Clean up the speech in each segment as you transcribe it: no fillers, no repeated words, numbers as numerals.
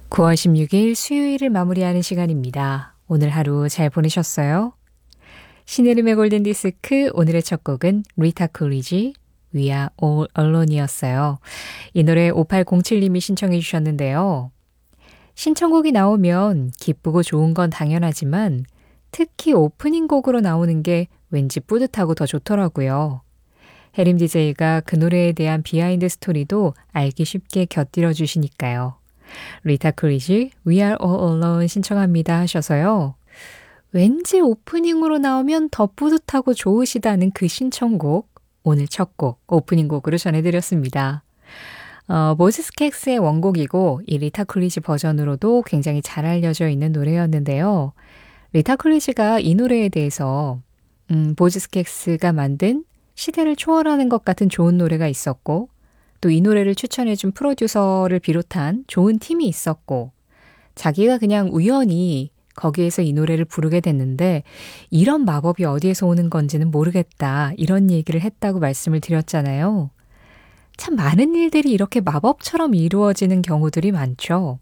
9월 16일 수요일을 마무리하는 시간입니다. 오늘 하루 잘 보내셨어요? 신혜림의 골든디스크 오늘의 첫 곡은 리타 콜리지 We Are All Alone이었어요. 이 노래 5807님이 신청해 주셨는데요. 신청곡이 나오면 기쁘고 좋은 건 당연하지만 특히 오프닝 곡으로 나오는 게 왠지 뿌듯하고 더 좋더라고요. 혜림 DJ가 그 노래에 대한 비하인드 스토리도 알기 쉽게 곁들여 주시니까요. 리타 콜리지 We Are All Alone 신청합니다 하셔서요. 왠지 오프닝으로 나오면 더 뿌듯하고 좋으시다는 그 신청곡, 오늘 첫 곡, 오프닝 곡으로 전해드렸습니다. 모즈스캑스의 원곡이고 이 리타 콜리지 버전으로도 굉장히 잘 알려져 있는 노래였는데요. 리타 콜리지가 이 노래에 대해서 모즈스캑스가 만든 시대를 초월하는 것 같은 좋은 노래가 있었고 또 이 노래를 추천해준 프로듀서를 비롯한 좋은 팀이 있었고 자기가 그냥 우연히 거기에서 이 노래를 부르게 됐는데 이런 마법이 어디에서 오는 건지는 모르겠다 이런 얘기를 했다고 말씀을 드렸잖아요. 참 많은 일들이 이렇게 마법처럼 이루어지는 경우들이 많죠.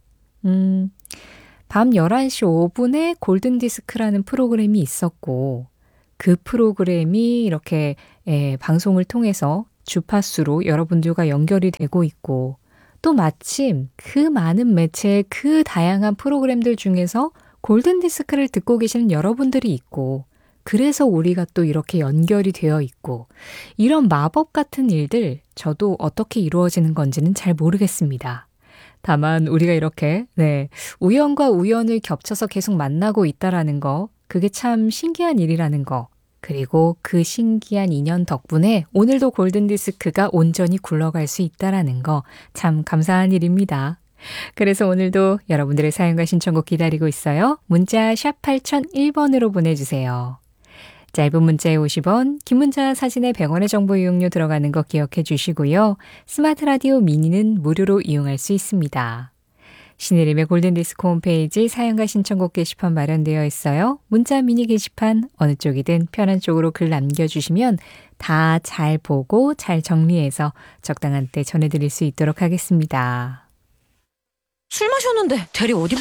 밤 11시 5분에 골든디스크라는 프로그램이 있었고 그 프로그램이 이렇게 방송을 통해서 주파수로 여러분들과 연결이 되고 있고 또 마침 그 많은 매체의 그 다양한 프로그램들 중에서 골든디스크를 듣고 계시는 여러분들이 있고 그래서 우리가 또 이렇게 연결이 되어 있고 이런 마법 같은 일들 저도 어떻게 이루어지는 건지는 잘 모르겠습니다. 다만 우리가 이렇게 우연과 우연을 겹쳐서 계속 만나고 있다라는 거 그게 참 신기한 일이라는 거 그리고 그 신기한 인연 덕분에 오늘도 골든디스크가 온전히 굴러갈 수 있다라는 거 참 감사한 일입니다. 그래서 오늘도 여러분들의 사연과 신청곡 기다리고 있어요. 문자 샵 8001번으로 보내주세요. 짧은 문자에 50원, 긴 문자 사진에 100원의 정보 이용료 들어가는 거 기억해 주시고요. 스마트 라디오 미니는 무료로 이용할 수 있습니다. 신혜림의 골든디스크 홈페이지 사연과 신청곡 게시판 마련되어 있어요. 문자 미니 게시판 어느 쪽이든 편한 쪽으로 글 남겨주시면 다 잘 보고 잘 정리해서 적당한 때 전해드릴 수 있도록 하겠습니다. 술 마셨는데 대리 어디